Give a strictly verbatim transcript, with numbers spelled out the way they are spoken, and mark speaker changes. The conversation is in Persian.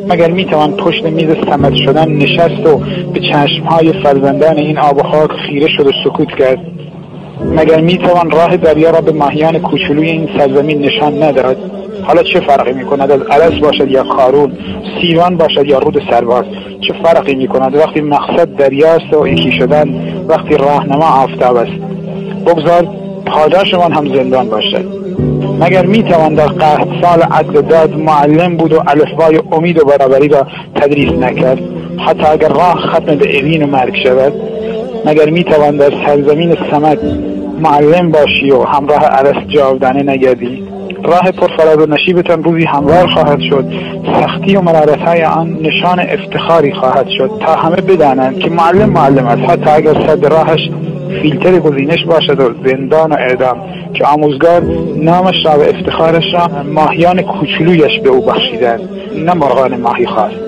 Speaker 1: مگر میتوان پشت میز صمد شدن نشست و به چشمهای فرزندان این آب و خاک خیره شد و سکوت کرد؟ مگر میتوان راه دریا را به ماهیان کوچولوی این سرزمین نشان نداد؟ حالا چه فرقی میکند از ارس باشد یا قارون، سیوان باشد یا رود سرباز؟ چه فرقی میکند وقتی مقصد دریاست و یکی شدن، وقتی راهنما آفتاب است؟ بگذار پاداشمان هم زندان باشد. مگر میتوان در قحط سال عدل داد معلم بود و الفبای امید و برابری را تدریس نکرد، حتی اگر راه ختم به اوین و مرگ شود؟ مگر میتوان در سرزمین صمد معلم باشی و همراه ارس جاودانه نگردی؟ راه پرفراز و نشیبتان روزی هموار خواهد شد، سختی و مرارت‌های آن نشان افتخاری خواهد شد تا همه بدانند که معلم معلم است، حتی اگر صد راهش فیلتر گزینش باشد و زندان و اعدام، که آموزگار نامش را و افتخارش را ماهیان کوچولویش به او بخشیدند، نه مرغان ماهی خواست.